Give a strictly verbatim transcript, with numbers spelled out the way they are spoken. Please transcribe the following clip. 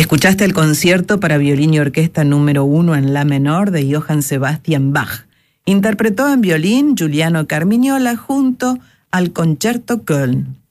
Escuchaste el concierto para violín y orquesta número uno en la menor de Johann Sebastian Bach. Interpretó en violín Giuliano Carmignola junto al Concerto Köln.